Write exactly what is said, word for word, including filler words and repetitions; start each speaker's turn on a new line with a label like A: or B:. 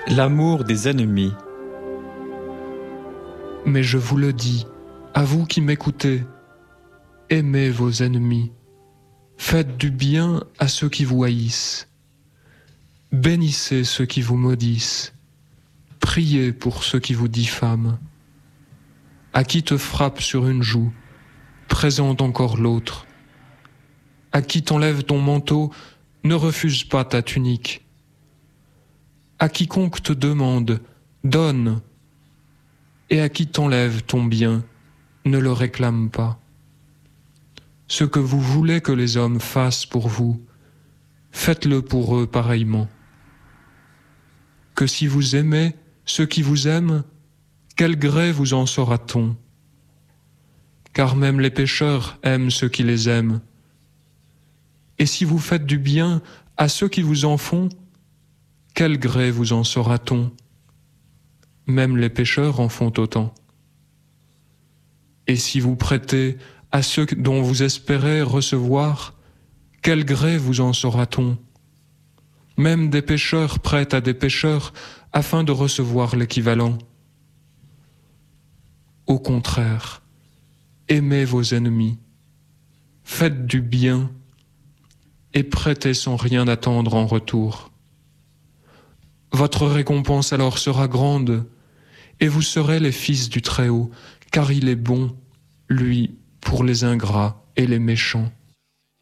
A: L'amour des ennemis.
B: Mais je vous le dis, à vous qui m'écoutez, aimez vos ennemis, faites du bien à ceux qui vous haïssent, bénissez ceux qui vous maudissent, priez pour ceux qui vous diffament. À qui te frappe sur une joue, présente encore l'autre. À qui t'enlève ton manteau, ne refuse pas ta tunique. À quiconque te demande, donne. Et à qui t'enlève ton bien, ne le réclame pas. Ce que vous voulez que les hommes fassent pour vous, faites-le pour eux pareillement. Que si vous aimez ceux qui vous aiment, quel gré vous en saura-t-on? Car même les pécheurs aiment ceux qui les aiment. Et si vous faites du bien à ceux qui vous en font, quel gré vous en saura-t-on? Même les pécheurs en font autant. Et si vous prêtez à ceux dont vous espérez recevoir, quel gré vous en saura-t-on? Même des pécheurs prêtent à des pécheurs afin de recevoir l'équivalent. Au contraire, aimez vos ennemis, faites du bien et prêtez sans rien attendre en retour. Votre récompense alors sera grande, et vous serez les fils du Très-Haut, car il est bon, lui, pour les ingrats et les méchants.